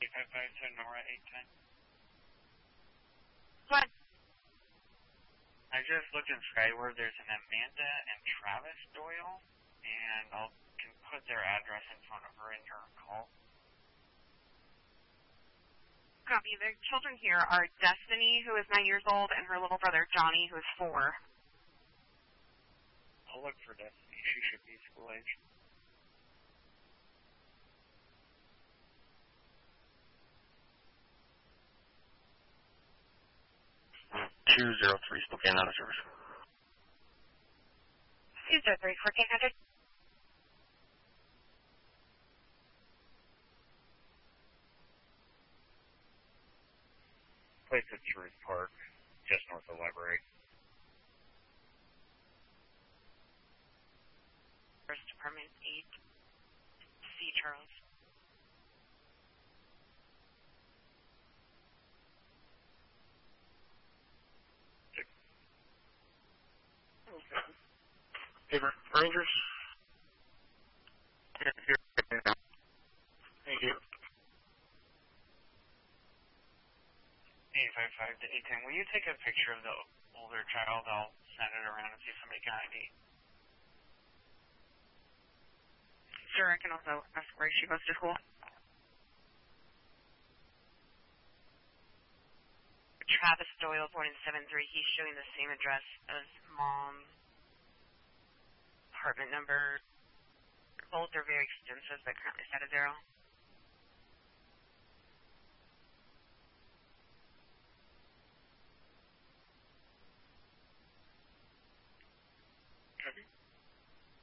855 to Nora 810. What? I just looked in Skyward. There's an Amanda and Travis Doyle, and I can put their address in front of her in your call. Copy. The children here are Destiny, who is 9 years old, and her little brother, Johnny, who is 4. I'll look for Destiny. She should be school age. Spokane out of service. 203, 1400. Place at Truth Park, just north of the library. First Department 8C, Charles. Paper. Rangers. Thank you. 855 to 810. Will you take a picture of the older child? I'll send it around and see if somebody can ID. Sure, I can also ask where she goes to school. Travis Doyle, born in 7-3. He's showing the same address as mom. Apartment number. Both are very extensive, but currently set at 0.